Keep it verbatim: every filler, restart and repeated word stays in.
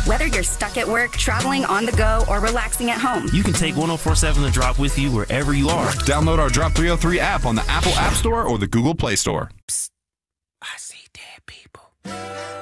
Whether you're stuck at work, traveling on the go, or relaxing at home, you can take one oh four seven The Drop with you wherever you are. Download our Drop three oh three app on the Apple App Store or the Google Play Store. Psst. I see dead people.